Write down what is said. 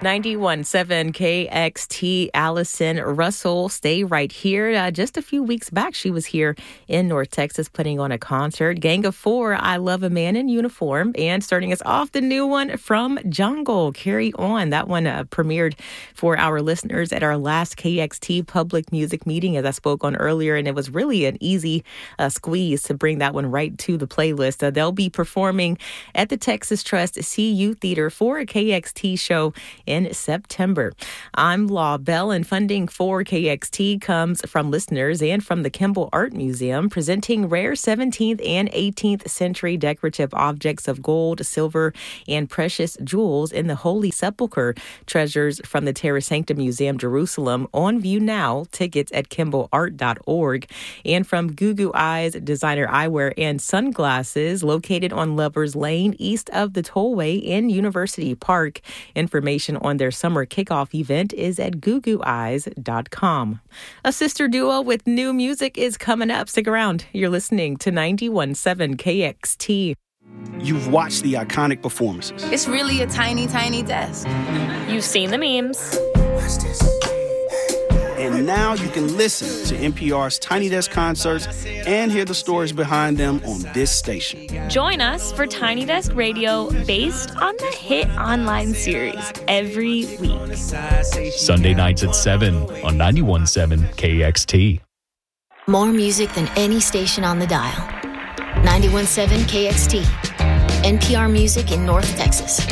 91.7 KXT, Allison Russell. Stay right here. Just a few weeks back, she was here in North Texas putting on a concert. Gang of Four, I Love a Man in Uniform. And starting us off, the new one from Jungle, Carry On. That one premiered for our listeners at our last KXT public music meeting, as I spoke on earlier. And it was really an easy squeeze to bring that one right to the playlist. They'll be performing at the Texas Trust CU Theater for a KXT show in September. I'm Law Bell, and funding for KXT comes from listeners and from the Kimball Art Museum, presenting rare 17th and 18th century decorative objects of gold, silver, and precious jewels in the Holy Sepulchre. Treasures from the Terra Sancta Museum, Jerusalem, on view now. Tickets at KimballArt.org. And from Goo Goo Eyes Designer Eyewear and Sunglasses, located on Lovers Lane, east of the Tollway in University Park. Information on their summer kickoff event is at googooeyes.com. A sister duo with new music is coming up. Stick around. You're listening to 91.7 KXT. You've watched the iconic performances. It's really a tiny, tiny desk. You've seen the memes. And now you can listen to NPR's Tiny Desk concerts and hear the stories behind them on this station. Join us for Tiny Desk Radio, based on the hit online series, every week. Sunday nights at 7 on 91.7 KXT. More music than any station on the dial. 91.7 KXT. NPR Music in North Texas.